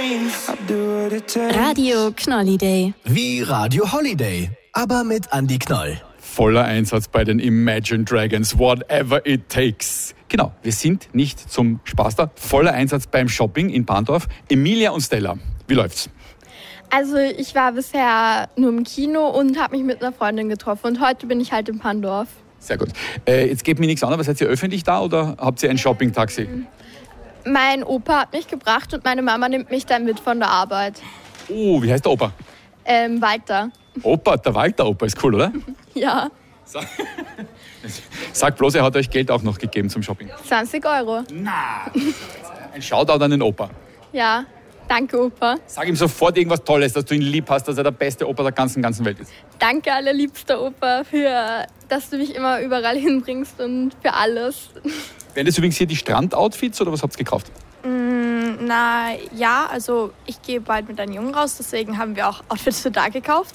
Radio Knolliday. Wie Radio Holiday, aber mit Andy Knoll. Voller Einsatz bei den Imagine Dragons, whatever it takes. Genau, wir sind nicht zum Spaß da. Voller Einsatz beim Shopping in Bahndorf. Emilia und Stella, wie läuft's? Also ich war bisher nur im Kino und habe mich mit einer Freundin getroffen. Und heute bin ich halt in Bahndorf. Sehr gut. Jetzt geht mir nichts an, aber seid ihr öffentlich da oder habt ihr ein Shopping-Taxi? Mein Opa hat mich gebracht und meine Mama nimmt mich dann mit von der Arbeit. Oh, wie heißt der Opa? Walter. Opa, der Walter-Opa ist cool, oder? Ja, Sag bloß, er hat euch Geld auch noch gegeben zum Shopping. 20 €. Na, ein Shoutout an den Opa. Ja, danke Opa. Sag ihm sofort irgendwas Tolles, dass du ihn lieb hast, dass er der beste Opa der ganzen Welt ist. Danke allerliebster Opa, dass du mich immer überall hinbringst und für alles. Wären das übrigens hier die Strandoutfits oder was habt ihr gekauft? Na ja, also ich gehe bald mit einem Jungen raus, deswegen haben wir auch Outfits für da gekauft.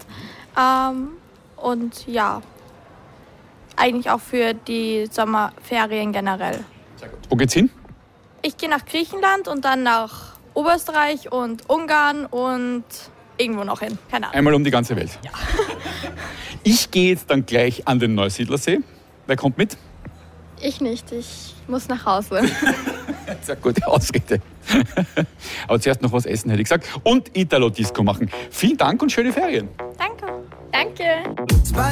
Und ja, eigentlich auch für die Sommerferien generell. Sehr gut. Wo geht's hin? Ich gehe nach Griechenland und dann nach Oberösterreich und Ungarn und irgendwo noch hin. Keine Ahnung. Einmal um die ganze Welt. Ja. Ich gehe jetzt dann gleich an den Neusiedlersee. Wer kommt mit? Ich nicht, ich muss nach Hause. Sehr gute Ausrede. Aber zuerst noch was essen, hätte ich gesagt. Und Italo-Disco machen. Vielen Dank und schöne Ferien. Danke. Danke.